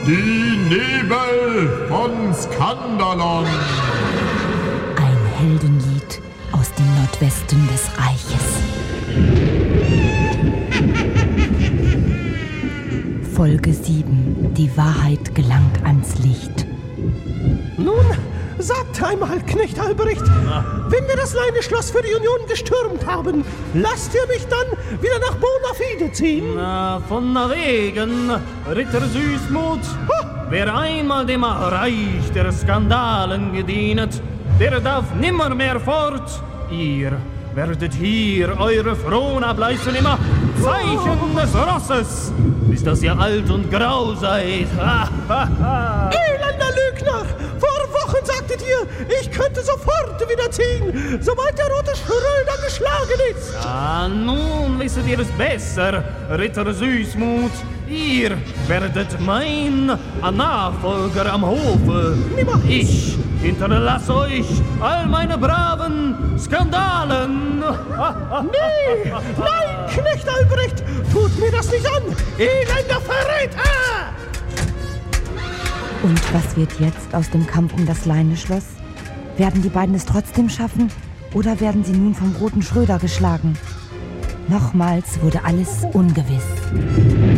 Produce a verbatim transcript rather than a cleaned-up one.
Die Nebel von Skandalon. Ein Heldenlied aus dem Nordwesten des Reiches. Folge sieben. Die Wahrheit gelangt ans Licht. Nun, sagt einmal, Knecht Albrecht, wenn wir das Leineschloss für die Union gestürmt haben, lasst ihr mich dann wieder nach Bona Fide ziehen? Na, von wegen, Ritter Süßmut. Wer einmal dem Reich der Skandalen gedient, der darf nimmer mehr fort. Ihr werdet hier eure Frohn ableisten immer Zeichen des Rosses, bis dass ihr alt und grau seid. Ha, ha, ha. Elender Lügner! Vor Wochen sagtet ihr, ich könnte sofort wieder ziehen, sobald der rote Schröder geschlagen ist. Ah, nun wisset ihr es besser, Ritter Süßmut. Ihr werdet mein Nachfolger am Hofe. Niemals. Ich hinterlasse euch all meine braven Skandalen. Nee, nein, Knecht Albrecht, tut mir das nicht an, elender Verräter! Und was wird jetzt aus dem Kampf um das Leineschloss? Werden die beiden es trotzdem schaffen oder werden sie nun vom roten Schröder geschlagen? Nochmals wurde alles ungewiss.